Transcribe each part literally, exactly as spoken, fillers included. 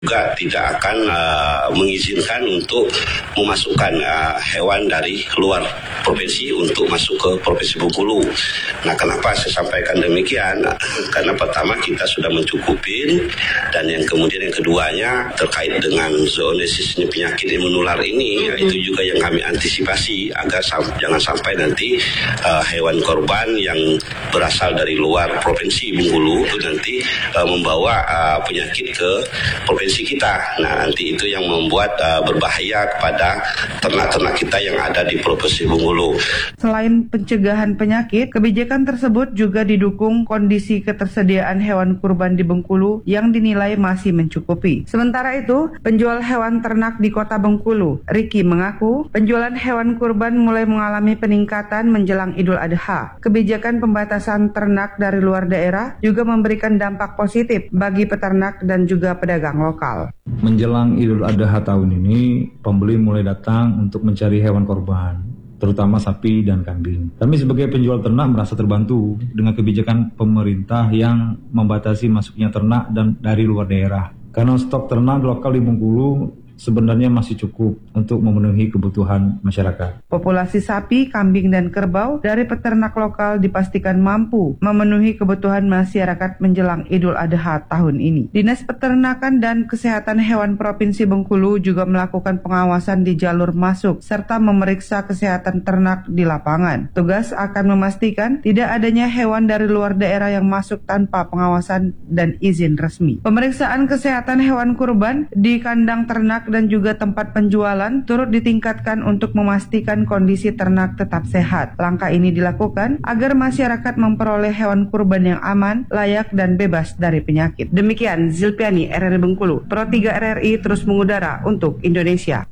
juga tidak akan uh, mengizinkan untuk memasukkan uh, hewan dari luar provinsi untuk masuk ke Provinsi Bengkulu. Nah, kenapa saya sampaikan demikian? Karena pertama kita sudah mencukupin, dan yang kemudian yang keduanya terkait dengan zoonosis penyakit yang menular ini, itu juga yang kami antisipasi agar sam- jangan sampai nanti uh, hewan korban yang berasal dari luar Provinsi Bengkulu itu nanti uh, membawa uh, penyakit ke provinsi kita. Nah, nanti itu yang membuat uh, berbahaya kepada ternak-ternak kita yang ada di Provinsi Bengkulu. Selain pencegahan penyakit, kebijakan tersebut juga didukung kondisi ketersediaan hewan kurban di Bengkulu yang dinilai masih mencukupi. Sementara itu, penjual hewan ternak di Kota Bengkulu, Riki, mengaku penjualan hewan kurban mulai mengalami peningkatan menjelang Idul Adha. Kebijakan pembatasan ternak dari luar daerah juga memberikan dampak positif bagi peternak dan juga pedagang lokal. Menjelang Idul Adha tahun ini, pembeli mulai datang untuk mencari hewan korban, terutama sapi dan kambing. Kami sebagai penjual ternak merasa terbantu dengan kebijakan pemerintah yang membatasi masuknya ternak dan dari luar daerah. Karena stok ternak lokal di Bengkulu sebenarnya masih cukup untuk memenuhi kebutuhan masyarakat. Populasi sapi, kambing, dan kerbau dari peternak lokal dipastikan mampu memenuhi kebutuhan masyarakat menjelang Idul Adha tahun ini. Dinas Peternakan dan Kesehatan Hewan Provinsi Bengkulu juga melakukan pengawasan di jalur masuk serta memeriksa kesehatan ternak di lapangan. Tugas akan memastikan tidak adanya hewan dari luar daerah yang masuk tanpa pengawasan dan izin resmi. Pemeriksaan kesehatan hewan kurban di kandang ternak dan juga tempat penjualan turut ditingkatkan untuk memastikan kondisi ternak tetap sehat. Langkah ini dilakukan agar masyarakat memperoleh hewan kurban yang aman, layak, dan bebas dari penyakit. Demikian Zilpiani, R R I Bengkulu. Pro tiga R R I terus mengudara untuk Indonesia.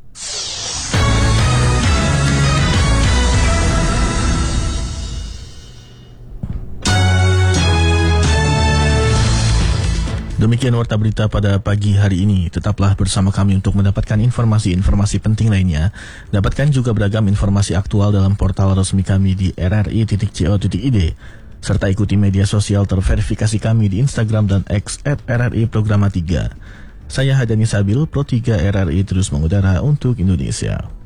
Demikian warta berita pada pagi hari ini. Tetaplah bersama kami untuk mendapatkan informasi-informasi penting lainnya. Dapatkan juga beragam informasi aktual dalam portal resmi kami di r r i titik co titik i d. Serta ikuti media sosial terverifikasi kami di Instagram dan X at R R I Programa tiga. Saya Hadani Sabil, Pro tiga R R I terus mengudara untuk Indonesia.